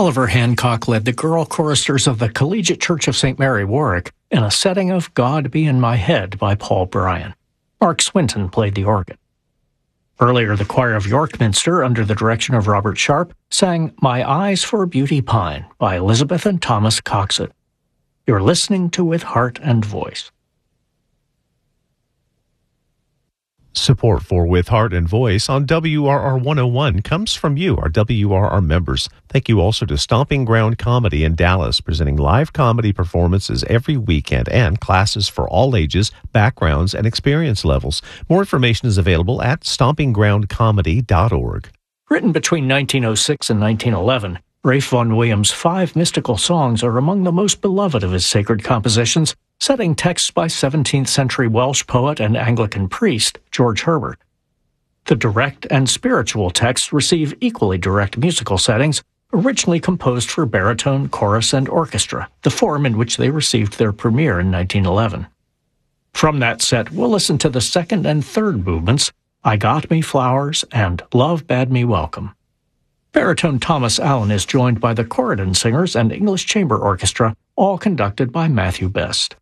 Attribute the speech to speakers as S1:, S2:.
S1: Oliver Hancock led the girl choristers of the Collegiate Church of St. Mary, Warwick, in a setting of God Be in My Head by Paul Bryan. Mark Swinton played the organ. Earlier, the choir of York Minster, under the direction of Robert Sharp, sang My Eyes for Beauty Pine by Elizabeth and Thomas Coxon. You're listening to With Heart and Voice.
S2: Support for With Heart and Voice on WRR 101 comes from you, our WRR members. Thank you also to Stomping Ground Comedy in Dallas, presenting live comedy performances every weekend and classes for all ages, backgrounds, and experience levels. More information is available at stompinggroundcomedy.org.
S1: Written between 1906 and 1911, Ralph Vaughan Williams' 5 mystical songs are among the most beloved of his sacred compositions, setting texts by 17th century Welsh poet and Anglican priest George Herbert. The direct and spiritual texts receive equally direct musical settings, originally composed for baritone, chorus, and orchestra, the form in which they received their premiere in 1911. From that set, we'll listen to the second and third movements, I Got Me Flowers and Love Bade Me Welcome. Baritone Thomas Allen is joined by the Corydon Singers and English Chamber Orchestra, all conducted by Matthew Best.